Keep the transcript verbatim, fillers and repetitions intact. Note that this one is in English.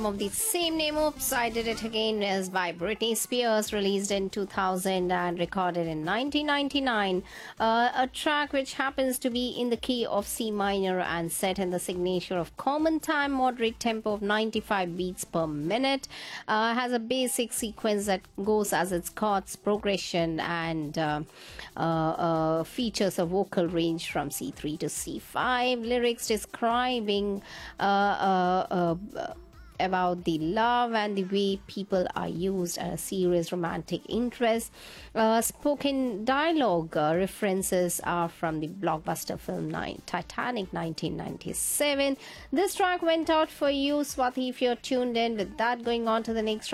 of the same name, Oops, I Did It Again is by Britney Spears, released in two thousand and recorded in nineteen ninety-nine. Uh, a track which happens to be in the key of C minor and set in the signature of common time moderate tempo of ninety-five beats per minute. Uh, has a basic sequence that goes as its chords progression and uh, uh, uh, features a vocal range from C three to C five. Lyrics describing uh, uh, uh, about the love and the way people are used and a serious romantic interest. Uh, spoken dialogue uh, references are from the blockbuster film Nine, Titanic nineteen ninety-seven. This track went out for you, Swati, if you're tuned in. With that, going on to the next